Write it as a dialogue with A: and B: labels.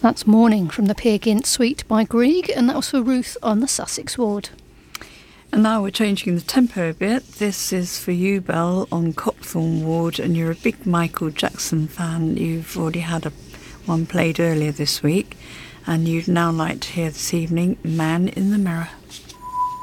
A: That's Morning from the Peer Gynt Suite by Grieg, and that was for Ruth on the Sussex ward.
B: And now we're changing the tempo a bit. This is for you, Belle, on Copthorne ward, and you're a big Michael Jackson fan. You've already had one played earlier this week, and you'd now like to hear this evening Man in the Mirror.